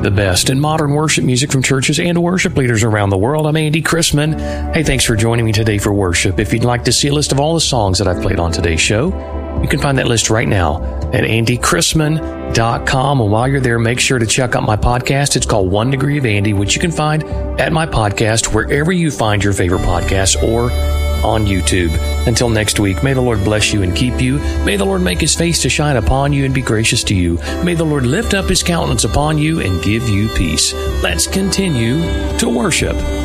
The best in modern worship music from churches and worship leaders around the world. I'm Andy Chrisman. Hey, thanks for joining me today for worship. If you'd like to see a list of all the songs that I've played on today's show, you can find that list right now at andychrisman.com. And while you're there, make sure to check out my podcast. It's called 1 Degree of Andy, which you can find at my podcast wherever you find your favorite podcasts or on YouTube. Until next week, may the Lord bless you and keep you. May the Lord make His face to shine upon you and be gracious to you. May the Lord lift up His countenance upon you and give you peace. Let's continue to worship.